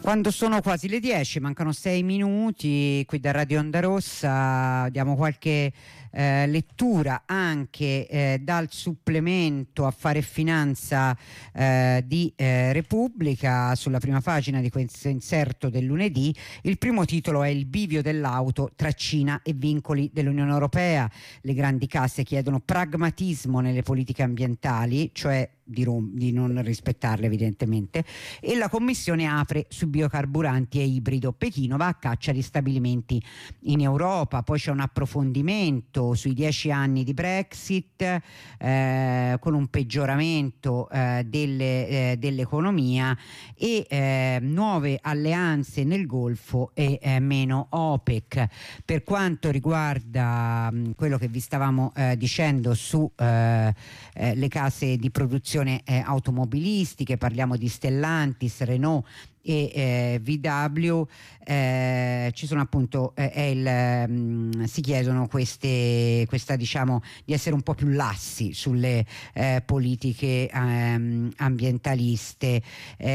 Quando sono quasi le 10, mancano 6 minuti, qui da Radio Onda Rossa diamo qualche lettura anche dal supplemento Affari e Finanza di Repubblica. Sulla prima pagina di questo inserto del lunedì, il primo titolo è Il bivio dell'auto tra Cina e vincoli dell'Unione Europea. Le grandi casse chiedono pragmatismo nelle politiche ambientali, cioè di non rispettarle evidentemente, e la Commissione apre sui biocarburanti e ibrido. Pechino va a caccia di stabilimenti in Europa. Poi c'è un approfondimento sui 10 anni di Brexit, con un peggioramento dell'economia e nuove alleanze nel Golfo e meno OPEC. Per quanto riguarda quello che vi stavamo dicendo su le case di produzione automobilistiche, parliamo di Stellantis, Renault e VW. Ci sono appunto si chiedono questa diciamo di essere un po' più lassi sulle politiche ambientaliste.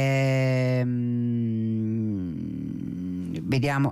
Vediamo.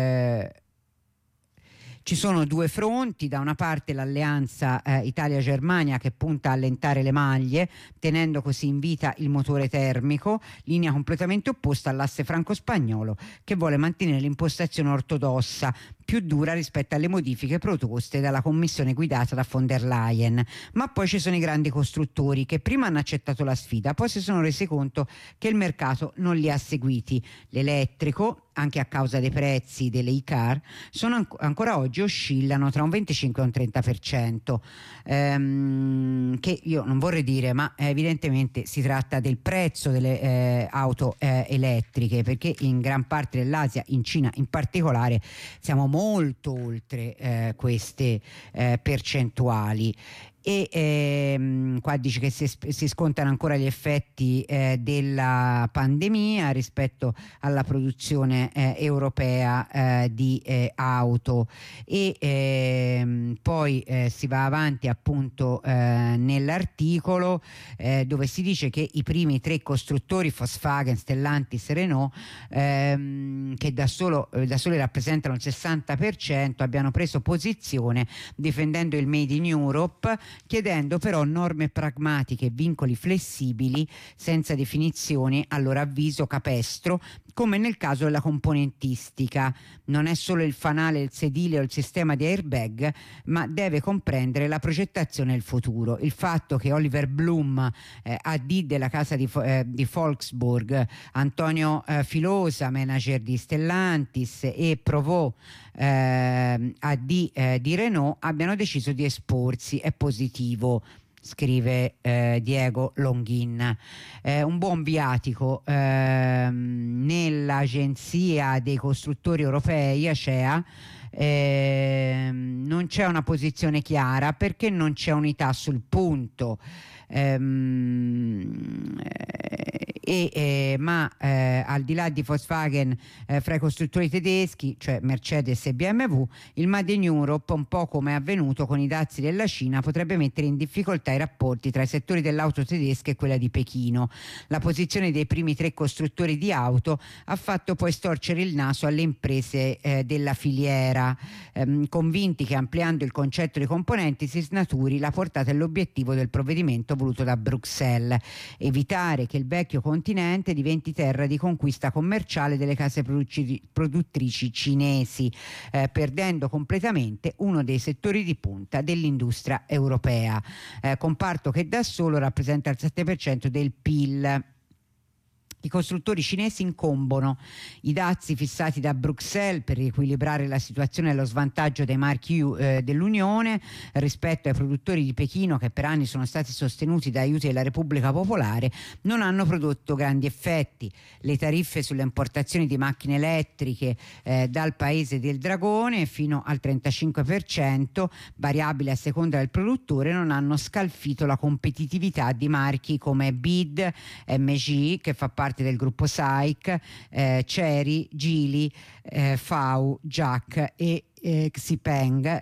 Ci sono due fronti: da una parte l'alleanza Italia-Germania che punta a allentare le maglie, tenendo così in vita il motore termico, linea completamente opposta all'asse franco-spagnolo che vuole mantenere l'impostazione ortodossa, più dura rispetto alle modifiche proposte dalla commissione guidata da von der Leyen. Ma poi ci sono i grandi costruttori che prima hanno accettato la sfida, poi si sono resi conto che il mercato non li ha seguiti. L'elettrico, anche a causa dei prezzi delle e-car, ancora oggi oscillano tra un 25 e un 30%, che io non vorrei dire, ma evidentemente si tratta del prezzo delle auto elettriche, perché in gran parte dell'Asia, in Cina in particolare, siamo molto oltre queste percentuali. E qua dice che si scontano ancora gli effetti della pandemia rispetto alla produzione europea di auto, e poi si va avanti appunto nell'articolo dove si dice che i primi tre costruttori, Volkswagen, Stellantis e Renault, che da soli rappresentano il 60%, abbiano preso posizione difendendo il Made in Europe, chiedendo però norme pragmatiche e vincoli flessibili senza definizioni, a loro avviso capestro, come nel caso della componentistica. Non è solo il fanale, il sedile o il sistema di airbag, ma deve comprendere la progettazione del futuro. Il fatto che Oliver Bloom, AD della casa di Volkswagen, Antonio Filosa, manager di Stellantis, e Provost, AD di Renault, abbiano deciso di esporsi è positivo, scrive Diego Longhin. Un buon viatico nell'agenzia dei costruttori europei, ACEA. Non c'è una posizione chiara perché non c'è unità sul punto. Ma al di là di Volkswagen, fra i costruttori tedeschi, cioè Mercedes e BMW, il Made in Europe, un po' come è avvenuto con i dazi della Cina, potrebbe mettere in difficoltà i rapporti tra i settori dell'auto tedesca e quella di Pechino. La posizione dei primi tre costruttori di auto ha fatto poi storcere il naso alle imprese della filiera, convinti che ampliando il concetto di componenti si snaturi la portata e l'obiettivo del provvedimento voluto da Bruxelles: evitare che il vecchio continente diventi terra di conquista commerciale delle case produttrici cinesi, perdendo completamente uno dei settori di punta dell'industria europea, comparto che da solo rappresenta il 7% del PIL. I costruttori cinesi incombono i dazi fissati da Bruxelles per riequilibrare la situazione allo svantaggio dei marchi dell'Unione rispetto ai produttori di Pechino, che per anni sono stati sostenuti da aiuti della Repubblica Popolare. Non hanno prodotto grandi effetti. Le tariffe sulle importazioni di macchine elettriche dal paese del dragone fino al 35%, variabile a seconda del produttore, non hanno scalfito la competitività di marchi come BYD, MG, che fa parte del gruppo SAIC, Chery, Geely, FAW, JAC e Xpeng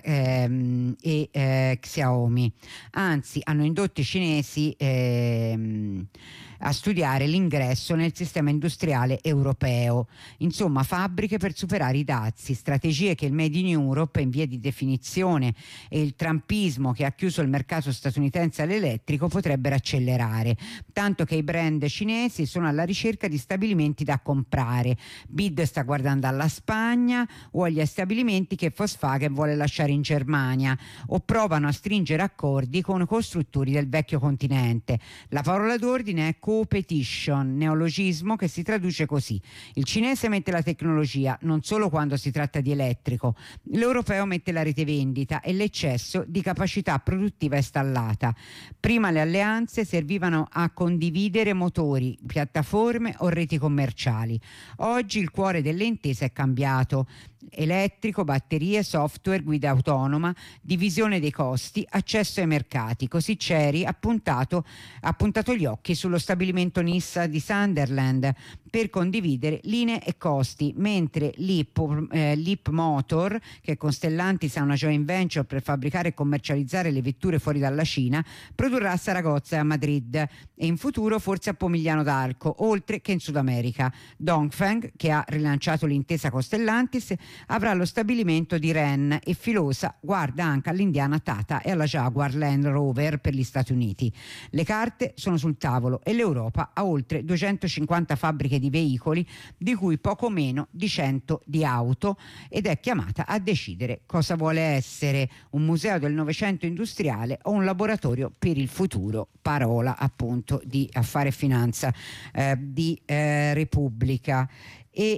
e Xiaomi. Anzi, hanno indotto i cinesi a studiare l'ingresso nel sistema industriale europeo. Insomma, fabbriche per superare i dazi, strategie che il Made in Europe è in via di definizione e il trumpismo che ha chiuso il mercato statunitense all'elettrico potrebbero accelerare, tanto che i brand cinesi sono alla ricerca di stabilimenti da comprare. BID sta guardando alla Spagna o agli stabilimenti che Volkswagen vuole lasciare in Germania, o provano a stringere accordi con costruttori del vecchio continente. La parola d'ordine è competition, neologismo che si traduce così: il cinese mette la tecnologia non solo quando si tratta di elettrico, l'europeo mette la rete vendita e l'eccesso di capacità produttiva installata. Prima le alleanze servivano a condividere motori, piattaforme o reti commerciali. Oggi il cuore delle intese è cambiato: elettrico, batterie, software, guida autonoma, divisione dei costi, accesso ai mercati. Così Chery ha puntato gli occhi sullo stabilimento Nissan di Sunderland per condividere linee e costi, mentre Leap Motor, che con Stellantis ha una joint venture per fabbricare e commercializzare le vetture fuori dalla Cina, produrrà a Saragozza e a Madrid e in futuro forse a Pomigliano d'Arco, oltre che in Sud America. Dongfeng, che ha rilanciato l'intesa con Stellantis, avrà lo stabilimento di Rennes e Filosa guarda anche all'Indiana Tata e alla Jaguar Land Rover per gli Stati Uniti. Le carte sono sul tavolo e l'Europa ha oltre 250 fabbriche di veicoli, di cui poco meno di 100 di auto, ed è chiamata a decidere cosa vuole essere: un museo del Novecento industriale o un laboratorio per il futuro. Parola appunto di Affari e Finanza di Repubblica. E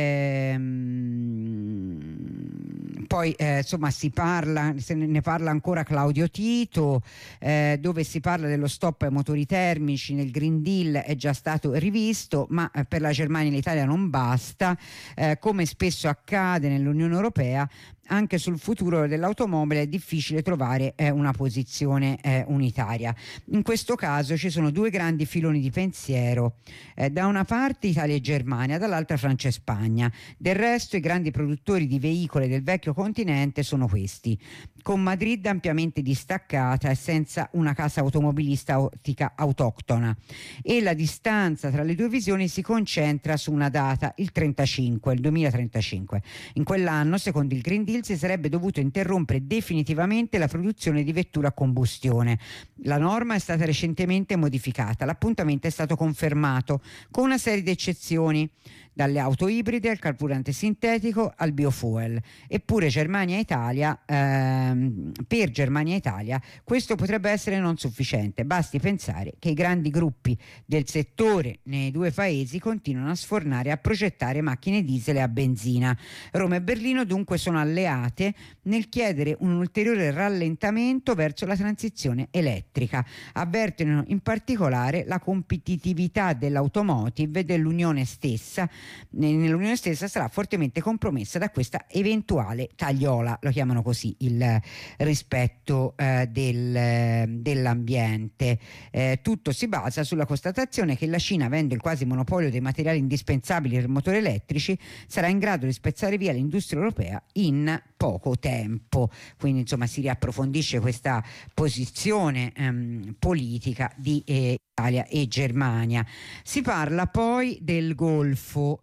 poi insomma se ne parla ancora Claudio Tito, dove si parla dello stop ai motori termici nel Green Deal. È già stato rivisto, ma per la Germania e l'Italia non basta, come spesso accade nell'Unione Europea. Anche sul futuro dell'automobile è difficile trovare una posizione unitaria. In questo caso ci sono due grandi filoni di pensiero, da una parte Italia e Germania, dall'altra Francia e Spagna. Del resto i grandi produttori di veicoli del vecchio continente sono questi, con Madrid ampiamente distaccata e senza una casa automobilistica autoctona, e la distanza tra le due visioni si concentra su una data, il 2035. In quell'anno, secondo il Green Deal, si sarebbe dovuto interrompere definitivamente la produzione di vetture a combustione. La norma è stata recentemente modificata, l'appuntamento è stato confermato con una serie di eccezioni, dalle auto ibride al carburante sintetico al biofuel. Eppure per Germania e Italia questo potrebbe essere non sufficiente. Basti pensare che i grandi gruppi del settore nei due paesi continuano a sfornare e a progettare macchine diesel e a benzina. Roma e Berlino dunque sono alleate nel chiedere un ulteriore rallentamento verso la transizione elettrica. Avvertono in particolare la competitività dell'automotive e dell'Unione stessa. Nell'Unione stessa sarà fortemente compromessa da questa eventuale tagliola, lo chiamano così, il rispetto dell'ambiente. Tutto si basa sulla constatazione che la Cina, avendo il quasi monopolio dei materiali indispensabili per motori elettrici, sarà in grado di spezzare via l'industria europea in poco tempo. Quindi insomma si riapprofondisce questa posizione politica di Italia e Germania. Si parla poi del Golfo,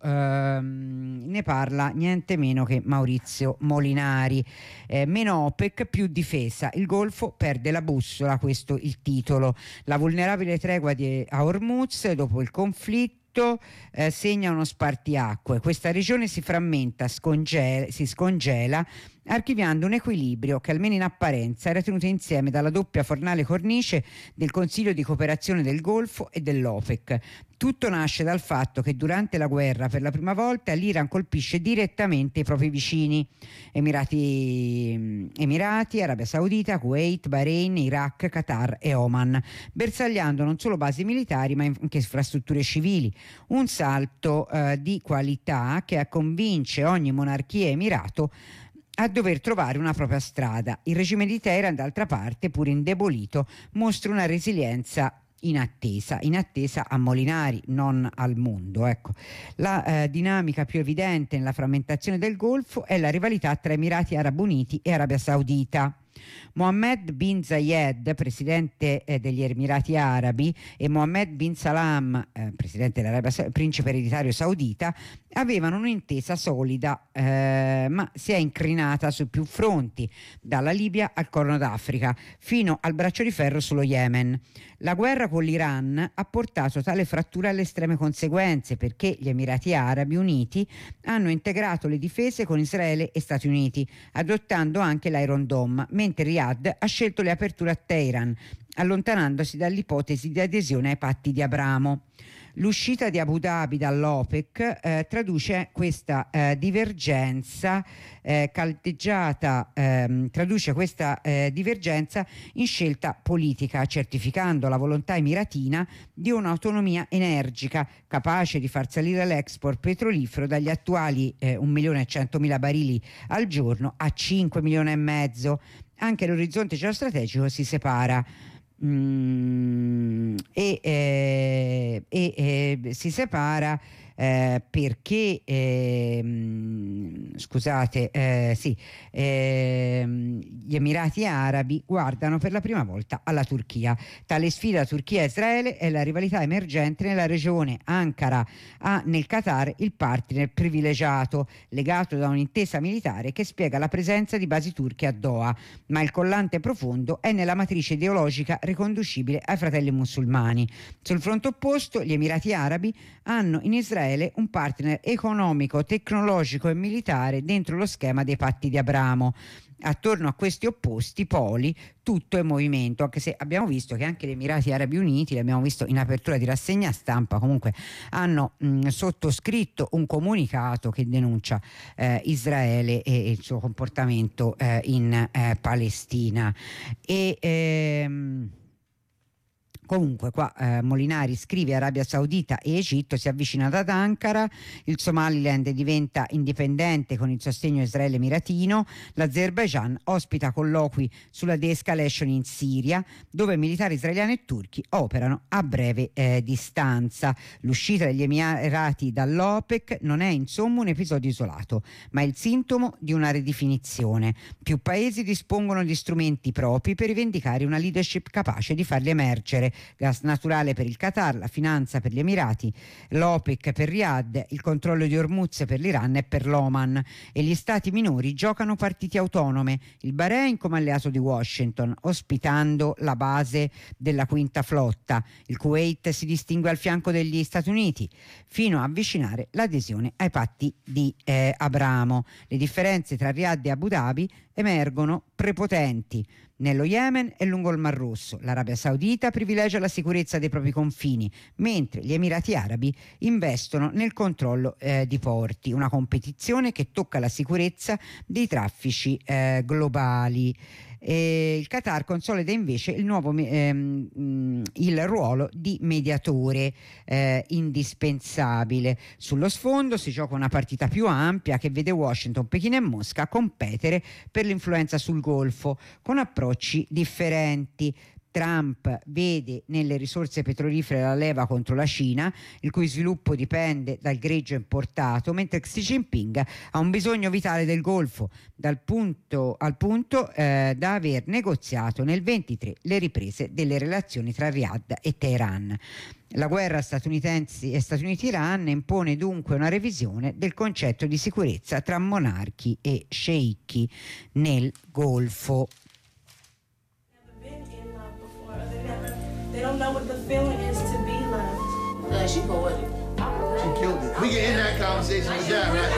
ne parla niente meno che Maurizio Molinari. Meno OPEC, più difesa, il Golfo perde la bussola, questo il titolo. La vulnerabile tregua a Hormuz dopo il conflitto segna uno spartiacque. Questa regione si frammenta, si scongela, archiviando un equilibrio che almeno in apparenza era tenuto insieme dalla doppia fornale cornice del Consiglio di cooperazione del Golfo e dell'OPEC. Tutto nasce dal fatto che durante la guerra per la prima volta l'Iran colpisce direttamente i propri vicini, Emirati, Arabia Saudita, Kuwait, Bahrain, Iraq, Qatar e Oman, bersagliando non solo basi militari ma anche infrastrutture civili. Un salto di qualità che convince ogni monarchia e emirato a dover trovare una propria strada. Il regime di Teheran, d'altra parte, pur indebolito, mostra una resilienza in attesa a Molinari, non al mondo. Ecco. La dinamica più evidente nella frammentazione del Golfo è la rivalità tra Emirati Arabi Uniti e Arabia Saudita. Mohammed bin Zayed, presidente degli Emirati Arabi, e Mohammed bin Salam, presidente dell'Arabia, principe ereditario saudita, avevano un'intesa solida, ma si è incrinata su più fronti, dalla Libia al Corno d'Africa fino al braccio di ferro sullo Yemen. La guerra con l'Iran ha portato tale frattura alle estreme conseguenze, perché gli Emirati Arabi Uniti hanno integrato le difese con Israele e Stati Uniti, adottando anche l'Iron Dome, mentre Riyadh ha scelto le aperture a Teheran, allontanandosi dall'ipotesi di adesione ai patti di Abramo. L'uscita di Abu Dhabi dall'OPEC traduce questa divergenza divergenza in scelta politica, certificando la volontà emiratina di un'autonomia energica capace di far salire l'export petrolifero dagli attuali 1.100.000 barili al giorno a 5,5 milioni. Anche l'orizzonte geostrategico si separa. Si separa perché gli Emirati Arabi guardano per la prima volta alla Turchia. Tale sfida Turchia-Israele è la rivalità emergente nella regione. Ankara ha nel Qatar il partner privilegiato, legato da un'intesa militare che spiega la presenza di basi turche a Doha, ma il collante profondo è nella matrice ideologica riconducibile ai fratelli musulmani. Sul fronte opposto, gli Emirati Arabi hanno in Israele un partner economico, tecnologico e militare dentro lo schema dei patti di Abramo. Attorno a questi opposti poli tutto è movimento, anche se abbiamo visto che anche gli Emirati Arabi Uniti, l'abbiamo visto in apertura di rassegna stampa, comunque hanno sottoscritto un comunicato che denuncia Israele e il suo comportamento in Palestina. Comunque qua Molinari scrive: Arabia Saudita e Egitto si avvicinano ad Ankara, il Somaliland diventa indipendente con il sostegno Israele emiratino, l'Azerbaigian ospita colloqui sulla de-escalation in Siria, dove militari israeliani e turchi operano a breve distanza. L'uscita degli Emirati dall'OPEC non è insomma un episodio isolato, ma è il sintomo di una ridefinizione. Più paesi dispongono di strumenti propri per rivendicare una leadership capace di farli emergere. Gas naturale per il Qatar, la finanza per gli Emirati, l'OPEC per Riyadh, il controllo di Hormuz per l'Iran e per l'Oman, e gli stati minori giocano partite autonome, il Bahrain come alleato di Washington, ospitando la base della quinta flotta, il Kuwait si distingue al fianco degli Stati Uniti, fino a avvicinare l'adesione ai patti di Abramo. Le differenze tra Riyadh e Abu Dhabi emergono prepotenti. Nello Yemen e lungo il Mar Rosso l'Arabia Saudita privilegia la sicurezza dei propri confini, mentre gli Emirati Arabi investono nel controllo di porti, una competizione che tocca la sicurezza dei traffici globali. Il Qatar consolida invece il ruolo di mediatore indispensabile. Sullo sfondo si gioca una partita più ampia che vede Washington, Pechino e Mosca competere per l'influenza sul Golfo con approcci differenti. Trump vede nelle risorse petrolifere la leva contro la Cina, il cui sviluppo dipende dal greggio importato, mentre Xi Jinping ha un bisogno vitale del Golfo, al punto da aver negoziato nel 23 le riprese delle relazioni tra Riyadh e Teheran. La guerra Stati Uniti-Iran impone dunque una revisione del concetto di sicurezza tra monarchi e sceicchi nel Golfo. They don't know what the feeling is to be loved. She poetic. She killed it. We can end that conversation with that, right?